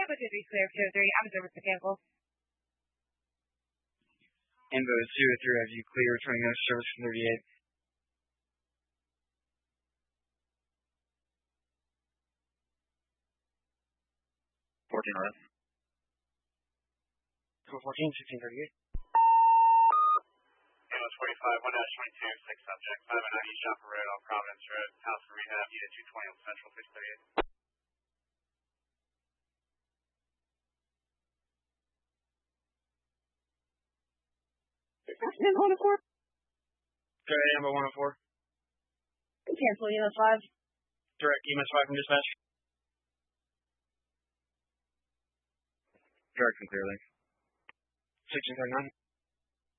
Tampa City Clear 203. I'm service mechanical. Invo 203 as you clear, returning out service from 38. Code 14, 1638. Invo 25, 1-22, 6 subject, 509 East Shopper Road on Providence Road, House for Rehab, Unit 220 on Central 638. Afternoon, 104. Go ahead, Amber 104. Cancel EMS 5. Direct EMS 5 from dispatch. Direct and clear link. 1639.